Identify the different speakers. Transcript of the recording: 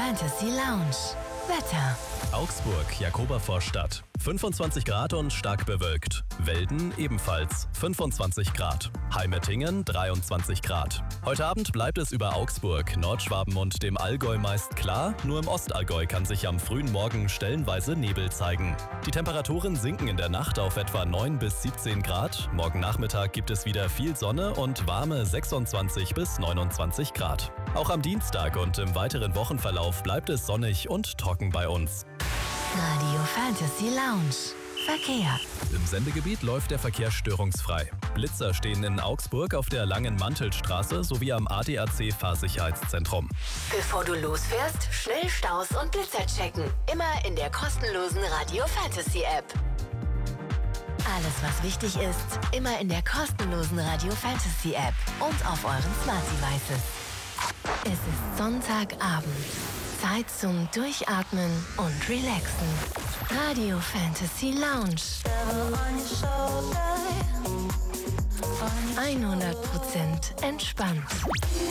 Speaker 1: Fantasy Lounge. Wetter.
Speaker 2: Augsburg, Jakobervorstadt. 25 Grad und stark bewölkt. Welden ebenfalls 25 Grad. Heimetingen 23 Grad. Heute Abend bleibt es über Augsburg, Nordschwaben und dem Allgäu meist klar. Nur im Ostallgäu kann sich am frühen Morgen stellenweise Nebel zeigen. Die Temperaturen sinken in der Nacht auf etwa 9 bis 17 Grad. Morgen Nachmittag gibt es wieder viel Sonne und warme 26 bis 29 Grad. Auch am Dienstag und im weiteren Wochenverlauf bleibt es sonnig und trocken bei uns.
Speaker 1: Radio Fantasy Lounge. Verkehr.
Speaker 2: Im Sendegebiet läuft der Verkehr störungsfrei. Blitzer stehen in Augsburg auf der Langen Mantelstraße sowie am ADAC Fahrsicherheitszentrum.
Speaker 1: Bevor du losfährst, schnell Staus und Blitzer checken. Immer in der kostenlosen Radio Fantasy App. Alles, was wichtig ist, immer in der kostenlosen Radio Fantasy App und auf euren Smart Devices. Es ist Sonntagabend. Zeit zum Durchatmen und Relaxen. Radio Fantasy Lounge. 100% entspannt.